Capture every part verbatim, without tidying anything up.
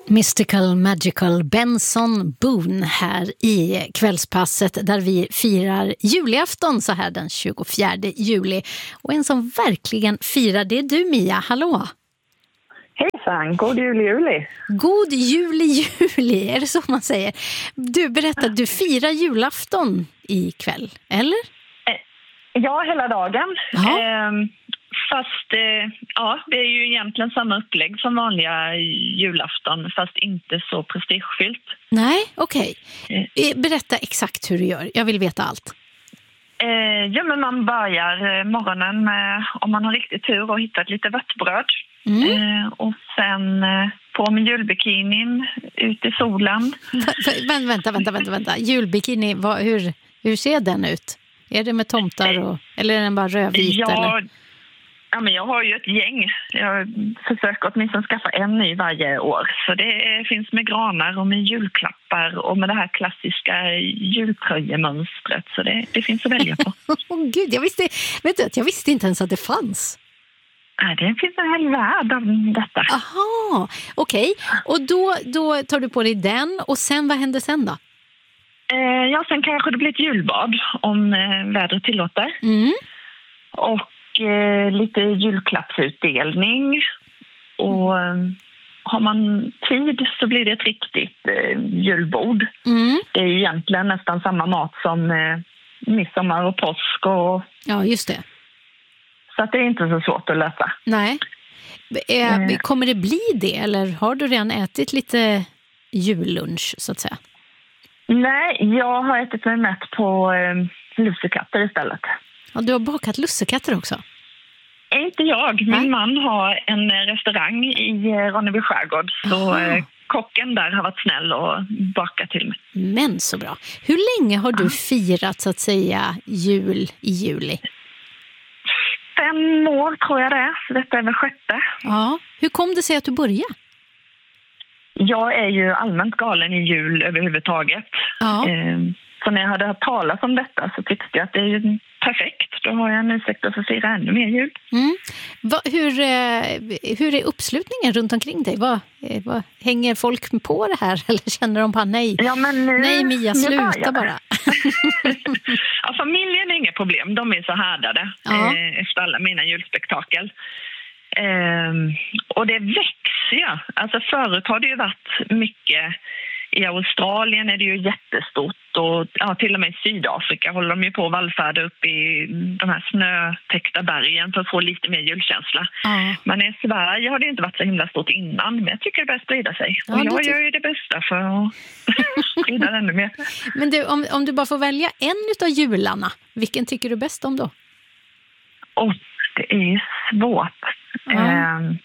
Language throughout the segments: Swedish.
Mystical Magical Benson Boone här i kvällspasset där vi firar julafton så här den tjugofjärde juli. Och en som verkligen firar, det är du Mia, hallå! Hejsan, god jul juli! God jul juli, är det så man säger? Du berättar, du firar julafton ikväll, eller? Ja, hela dagen. Ja. Eh, fast eh, ja, det är ju egentligen samma upplägg som vanliga julafton, fast inte så prestigefyllt. Nej, okej. Eh. Okay. Berätta exakt hur du gör, jag vill veta allt. Eh, ja, men man börjar morgonen med, om man har riktigt tur och hittat lite vörtbröd. Mm. Eh, och sen eh, på med julbikinin, ut i solen. Vä- vänta, vänta, vänta, vänta. Julbikini, vad, hur, hur ser den ut? Är det med tomtar och, eller är den bara rödvit? Ja, eller? ja, men jag har ju ett gäng. Jag försöker åtminstone skaffa en ny varje år. Så det finns med granar och med julklappar och med det här klassiska jultröjemönstret. Så det, det finns att välja på. Åh oh, gud, jag visste, vet du, jag visste inte ens att det fanns. Ja, det finns en hel värld av detta. Aha, okej. Okay. Och då, då tar du på dig den och sen, vad händer sen då? Eh, ja, sen kanske det blir ett julbad om eh, vädret tillåter. Mm. Och eh, lite julklappsutdelning. Och eh, har man tid så blir det ett riktigt eh, julbord. Mm. Det är egentligen nästan samma mat som eh, midsommar och påsk. Och... Ja, just det. Så att det är inte så svårt att lösa. Nej. Eh, kommer det bli det eller har du redan ätit lite jullunch så att säga? Nej, jag har ätit mig mätt på eh, lussekatter istället. Ja, du har bakat lussekatter också? Inte jag. Min Nej. man har en restaurang i eh, Ronneby skärgård. Så eh, kocken där har varit snäll och bakat till mig. Men så bra. Hur länge har du firat så att säga jul i juli? Fem år tror jag det är. Så detta är väl sjätte. Ja. Hur kom det sig att du började? Jag är ju allmänt galen i jul överhuvudtaget. Ja. Så när jag hade hört talas om detta så tyckte jag att det är ju perfekt. Då har jag en ursäkt att få fira ännu mer jul. Mm. Va, hur, hur är uppslutningen runt omkring dig? Va, va, hänger folk på det här eller känner de bara nej? Ja, men nu, nej Mia, sluta bara. Ja, familjen är inget problem. De är så härdade ja. eh, efter alla mina julspektakel. Um, och det växer ju. Alltså förut har det ju varit mycket. I Australien är det ju jättestort och ja, till och med i Sydafrika håller de ju på att vallfärda upp i de här snötäckta bergen för att få lite mer julkänsla. Mm. Men i Sverige har det inte varit så himla stort innan, men jag tycker det börjar sprida sig. Ja, och jag ty- gör ju det bästa för att sprida ännu mer. Men du, om, om du bara får välja en utav jularna, vilken tycker du bäst om då? Och det är ju svårt. Mm. Um,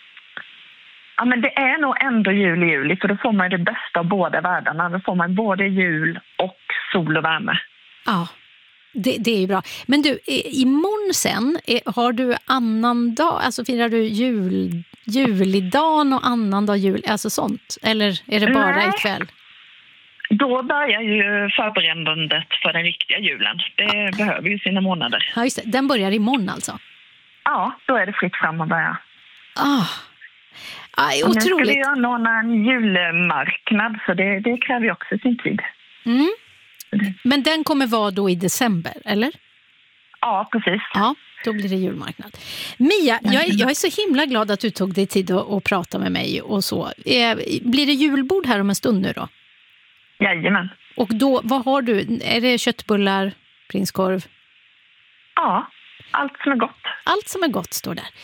ja, men det är nog ändå jul i juli, för då får man det bästa av båda världarna. Då får man både jul och sol och värme. Ja, det, det är ju bra. Men du, imorgon sen, har du annan dag, alltså firar du jul, julidagen och annan dag jul, alltså sånt? Eller är det bara Nej. ikväll? Då börjar ju förberedandet för den riktiga julen. Det ja. behöver ju sina månader. Ja, just det. Den börjar imorgon alltså? Ja, då är det fritt fram att börja. Ah. Aj, otroligt. Nu ska vi anordna en julmarknad, så det, det kräver ju också sin tid. Mm. Men den kommer vara då i december, eller? Ja, precis. Ja, då blir det julmarknad. Mia, jag är, jag är så himla glad att du tog dig tid att, att prata med mig och så. Eh, blir det julbord här om en stund nu då? Jajamän. Och då, vad har du? Är det köttbullar, prinskorv? Ja, allt som är gott. Allt som är gott står där.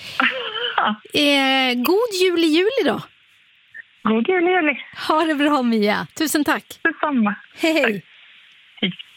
Eh, god jul i juli då. God jul i juli. Ha det bra Mia. Tusen tack. Detsamma. Hej. Hej.